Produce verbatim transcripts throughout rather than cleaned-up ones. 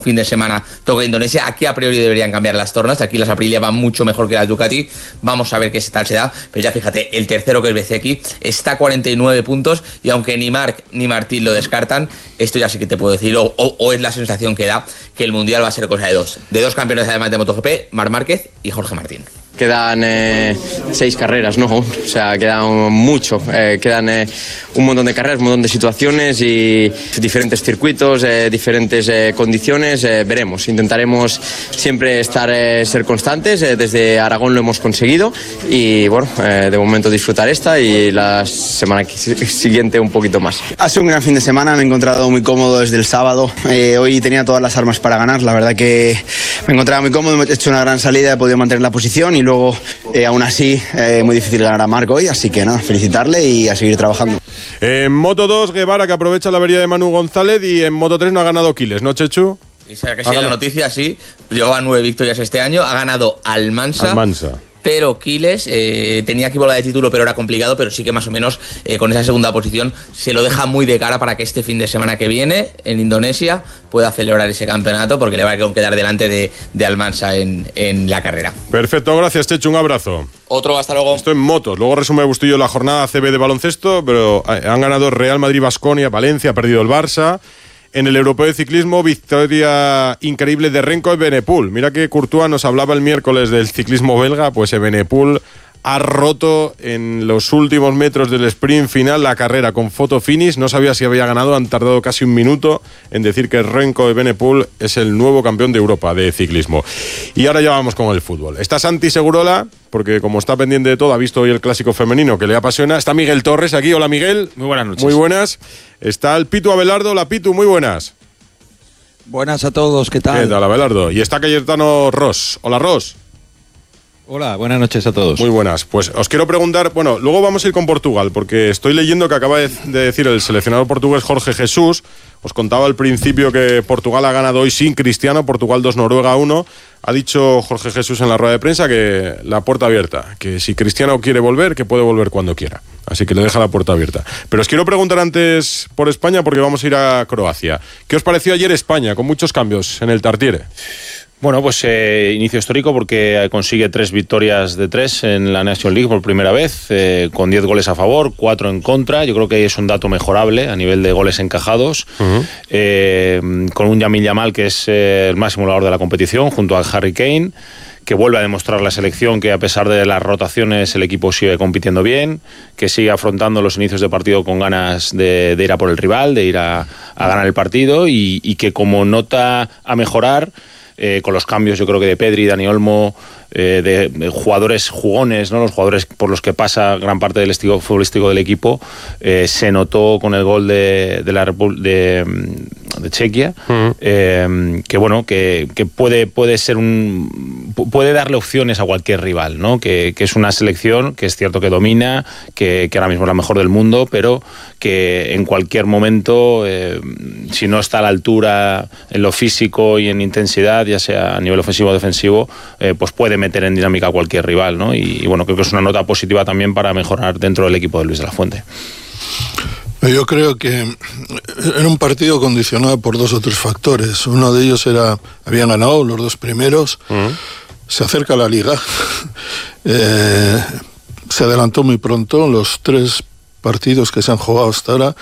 fin de semana toca Indonesia. Aquí a priori deberían cambiar las tornas, aquí las Aprilia van mucho mejor que las Ducati, vamos a ver qué tal se da, pero ya fíjate, el tercero que es B C X está a cuarenta y nueve puntos y aunque ni Marc ni Martín lo descartan, esto ya sí que te puedo decir, o, o, o es la sensación que da que el Mundial va a ser cosa de dos, de dos campeones además de MotoGP, Marc Márquez y Jorge Martín. Quedan eh, seis carreras, ¿no? O sea, quedan mucho. Eh, quedan eh, un montón de carreras, un montón de situaciones y diferentes circuitos, eh, diferentes eh, condiciones. Eh, veremos. Intentaremos siempre estar, eh, ser constantes. Eh, desde Aragón lo hemos conseguido y, bueno, eh, de momento disfrutar esta y la semana siguiente un poquito más. Ha sido un gran fin de semana. Me he encontrado muy cómodo desde el sábado. Eh, hoy tenía todas las armas para ganar. La verdad que me encontraba muy cómodo. He hecho una gran salida, he podido mantener la posición y luego, eh, aún así, eh, muy difícil ganar a Marc hoy, así que nada, felicitarle y a seguir trabajando. En Moto dos, Guevara, que aprovecha la avería de Manu González, y en Moto tres no ha ganado Quiles, ¿no, Chechu? Y sea que sí, la noticia, sí, llegó a nueve victorias este año, ha ganado Almansa. Almansa. Pero Quiles eh, tenía que bola de título, pero era complicado, pero sí que más o menos eh, con esa segunda posición se lo deja muy de cara para que este fin de semana que viene en Indonesia pueda celebrar ese campeonato, porque le va a quedar delante de, de Almansa en, en la carrera. Perfecto, gracias, Chechu, un abrazo. Otro, hasta luego. Esto en motos, luego resume Bustillo la jornada C B de baloncesto, pero han ganado Real Madrid, Baskonia, Valencia, ha perdido el Barça. En el Europeo de Ciclismo, victoria increíble de Renko Evenepoel. Mira que Courtois nos hablaba el miércoles del ciclismo belga, pues Evenepoel ha roto en los últimos metros del sprint final la carrera con photo finish. No sabía si había ganado, han tardado casi un minuto en decir que Renko Evenepoel es el nuevo campeón de Europa de ciclismo. Y ahora ya vamos con el fútbol. Está Santi Segurola, porque como está pendiente de todo, ha visto hoy el clásico femenino que le apasiona. Está Miguel Torres aquí. Hola, Miguel. Muy buenas noches. Muy buenas. Está el Pitu Abelardo. Hola, Pitu, muy buenas. Buenas a todos, ¿qué tal? ¿Qué tal, Abelardo? Y está Cayetano Ross. Hola, Ross. Hola, buenas noches a todos. Muy buenas. Pues os quiero preguntar, bueno, luego vamos a ir con Portugal, porque estoy leyendo que acaba de decir el seleccionador portugués Jorge Jesús. Os contaba al principio que Portugal ha ganado hoy sin Cristiano, Portugal dos, Noruega uno. Ha dicho Jorge Jesús en la rueda de prensa que la puerta abierta, que si Cristiano quiere volver, que puede volver cuando quiera. Así que le deja la puerta abierta. Pero os quiero preguntar antes por España, porque vamos a ir a Croacia. ¿Qué os pareció ayer España, con muchos cambios en el Tartiere? Bueno, pues eh, inicio histórico porque consigue tres victorias de tres en la National League por primera vez, eh, con diez goles a favor, cuatro en contra. Yo creo que es un dato mejorable a nivel de goles encajados, uh-huh. eh, con un Lamine Yamal que es eh, el máximo goleador de la competición, junto a Harry Kane, que vuelve a demostrar la selección que a pesar de las rotaciones el equipo sigue compitiendo bien, que sigue afrontando los inicios de partido con ganas de, de ir a por el rival, de ir a, a ganar el partido, y, y que como nota a mejorar, Eh, con los cambios, yo creo que de Pedri, Dani Olmo, eh, de, de jugadores jugones, ¿no? Los jugadores por los que pasa gran parte del estilo futbolístico del equipo, eh, se notó con el gol de, de la Repu- de, de Chequia, uh-huh. eh, que bueno, que, que puede, puede ser un puede darle opciones a cualquier rival, ¿no? Que, que es una selección que es cierto que domina, que, que ahora mismo es la mejor del mundo, pero que en cualquier momento, eh, si no está a la altura en lo físico y en intensidad, ya sea a nivel ofensivo o defensivo, eh, pues puede meter en dinámica a cualquier rival, ¿no? Y, y bueno, creo que es una nota positiva también para mejorar dentro del equipo de Luis de la Fuente. Yo creo que era un partido condicionado por dos o tres factores. Uno de ellos era, habían ganado los dos primeros, uh-huh. se acerca la liga, eh, se adelantó muy pronto, los tres partidos que se han jugado hasta ahora,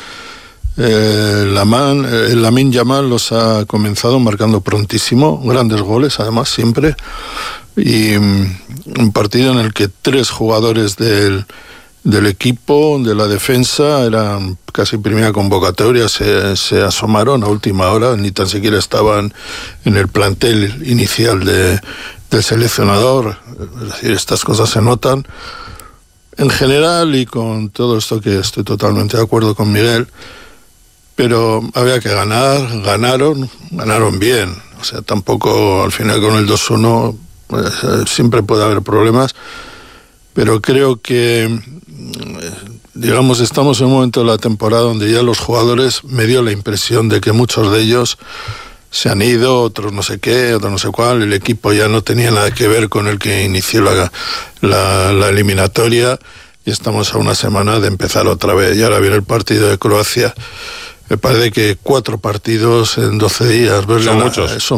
eh, Laman, eh, Lamine Yamal los ha comenzado marcando prontísimo, grandes goles además siempre, y um, un partido en el que tres jugadores del del equipo, de la defensa, eran casi primera convocatoria, se, se asomaron a última hora, ni tan siquiera estaban en el plantel inicial de, del seleccionador. Es decir, estas cosas se notan. En general, y con todo esto que estoy totalmente de acuerdo con Miguel, pero había que ganar, ganaron, ganaron bien. O sea, tampoco al final con el dos uno pues, siempre puede haber problemas, pero creo que, digamos, estamos en un momento de la temporada donde ya los jugadores, me dio la impresión de que muchos de ellos se han ido, otros no sé qué, otros no sé cuál, el equipo ya no tenía nada que ver con el que inició la, la, la eliminatoria, y estamos a una semana de empezar otra vez, y ahora viene el partido de Croacia, Me parece que cuatro partidos en doce días, verle Son la- muchos. son